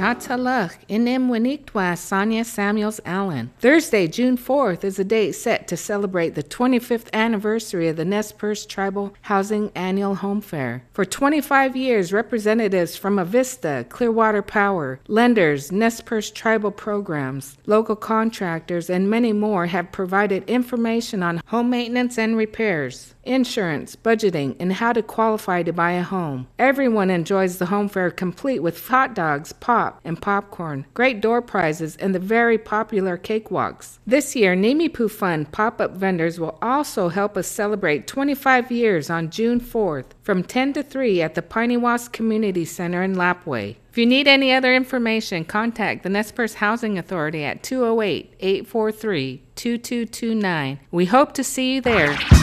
Tataluk Inem Winikwa Sonia Samuels Allen. Thursday, June 4th is a date set to celebrate the 25th anniversary of the Nez Perce Tribal Housing Annual Home Fair. For 25 years, representatives from Avista, Clearwater Power, lenders, Nez Perce Tribal programs, local contractors, and many more have provided information on home maintenance and repairs, insurance, budgeting, and how to qualify to buy a home. Everyone enjoys the home fair complete with hot dogs, pop, and popcorn, great door prizes, and the very popular cakewalks. This year, Nimipu Fund pop-up vendors will also help us celebrate 25 years on June 4th from 10 to 3 at the Piney Wasp Community Center in Lapwai. If you need any other information, contact the Nez Perce Housing Authority at 208-843-2229. We hope to see you there.